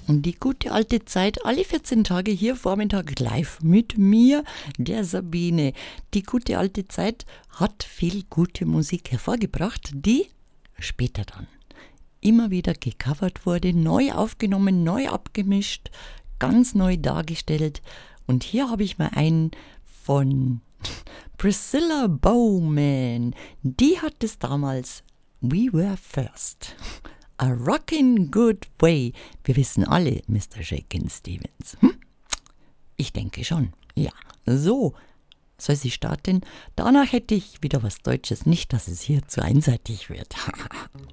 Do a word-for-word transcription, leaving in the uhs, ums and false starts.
Und die gute alte Zeit, alle vierzehn Tage hier Vormittag live mit mir, der Sabine. Die gute alte Zeit hat viel gute Musik hervorgebracht, die später dann immer wieder gecovert wurde, neu aufgenommen, neu abgemischt, ganz neu dargestellt. Und hier habe ich mal einen von Priscilla Bowman. Die hat es damals We Were First. A Rockin' Good Way. Wir wissen alle, Mister Shakin' Stevens. Hm? Ich denke schon. Ja, so soll sie starten. Danach hätte ich wieder was Deutsches. Nicht, dass es hier zu einseitig wird.